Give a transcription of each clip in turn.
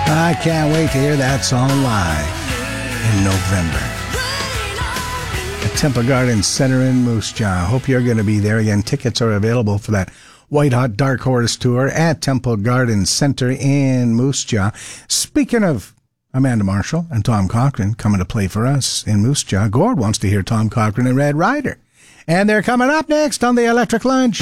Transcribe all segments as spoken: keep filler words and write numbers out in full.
I can't wait to hear that song live in November at Temple Garden Center in Moose Jaw. Hope you're going to be there. Again, tickets are available for that White Hot Dark Horse Tour at Temple Garden Center in Moose Jaw. Speaking of Amanda Marshall and Tom Cochrane coming to play for us in Moose Jaw, Gord wants to hear Tom Cochrane and Red Rider. And they're coming up next on the Electric Lunch.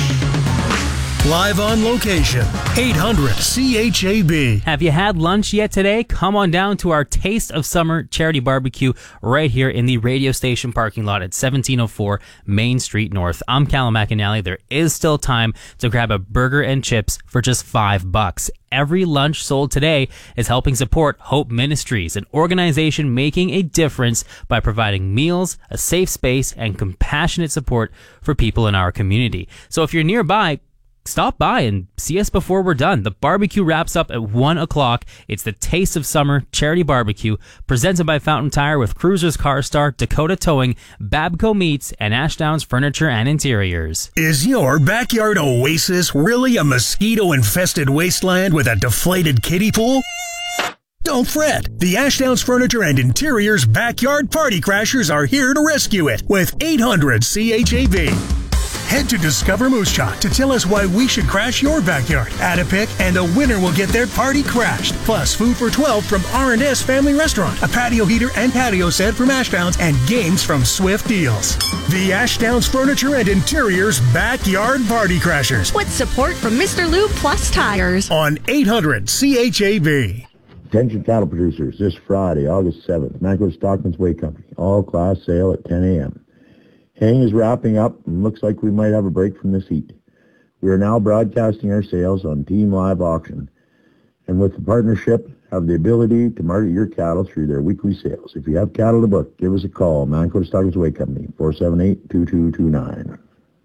Live on location, eight hundred C H A B. Have you had lunch yet today? Come on down to our Taste of Summer charity barbecue right here in the radio station parking lot at seventeen oh four Main Street North. I'm Callum McAnally. There is still time to grab a burger and chips for just five bucks. Every lunch sold today is helping support Hope Ministries, an organization making a difference by providing meals, a safe space, and compassionate support for people in our community. So if you're nearby, stop by and see us before we're done. The barbecue wraps up at one o'clock. It's the Taste of Summer charity barbecue presented by Fountain Tire with Cruisers Car Star, Dakota Towing, Babco Meats, and Ashdowns Furniture and Interiors. Is your backyard oasis really a mosquito-infested wasteland with a deflated kiddie pool? Don't fret. The Ashdowns Furniture and Interiors Backyard Party Crashers are here to rescue it with eight hundred C H A B. Head to Discover Moose Jaw to tell us why we should crash your backyard. Add a pick and a winner will get their party crashed. Plus food for twelve from R and S Family Restaurant, a patio heater and patio set from Ashdowns, and games from Swift Deals. The Ashdowns Furniture and Interiors Backyard Party Crashers. With support from Mister Lou Plus Tires. On eight hundred C H A B. Attention cattle producers, this Friday, August seventh, Manco Stockman's Way Company, all class sale at ten a.m. Haying is wrapping up and looks like we might have a break from this heat. We are now broadcasting our sales on Team Live Auction, and with the partnership, have the ability to market your cattle through their weekly sales. If you have cattle to book, give us a call, Manco Stockman's Way Company, four seven eight, two two two nine.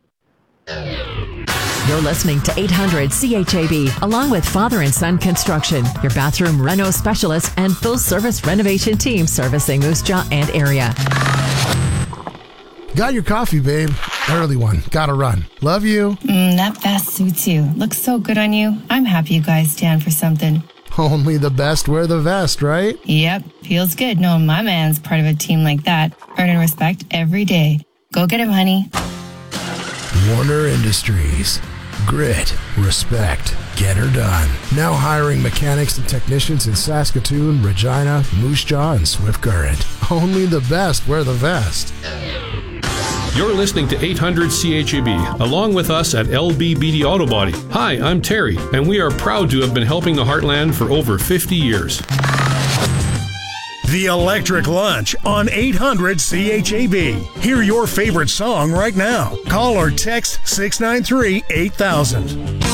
You're listening to eight hundred C H A B, along with Father and Son Construction, your bathroom reno specialist and full-service renovation team servicing Moose Jaw and area. Got your coffee, babe. Early one. Gotta run. Love you. Mm, that vest suits you. Looks so good on you. I'm happy you guys stand for something. Only the best wear the vest, right? Yep. Feels good knowing my man's part of a team like that. Earning respect every day. Go get him, honey. Warner Industries. Grit. Respect. Get her done. Now hiring mechanics and technicians in Saskatoon, Regina, Moose Jaw, and Swift Current. Only the best wear the vest. You're listening to eight hundred C H A B, along with us at L B B D Auto Body. Hi, I'm Terry, and we are proud to have been helping the Heartland for over fifty years. The Electric Lunch on eight hundred C H A B. Hear your favorite song right now. Call or text six nine three, eight thousand.